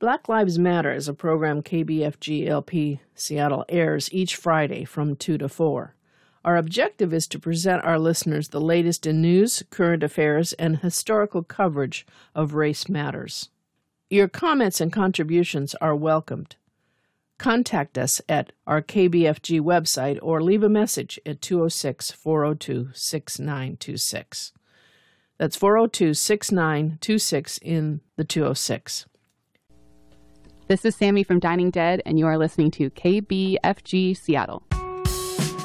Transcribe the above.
Black Lives Matter is a program KBFG-LP Seattle airs each Friday from 2 to 4. Our objective is to present our listeners the latest in news, current affairs, and historical coverage of race matters. Your comments and contributions are welcomed. Contact us at our KBFG website or leave a message at 206-402-6926. That's 402-6926 in the 206. This is Sammy from Dining Dead, and you are listening to KBFG Seattle.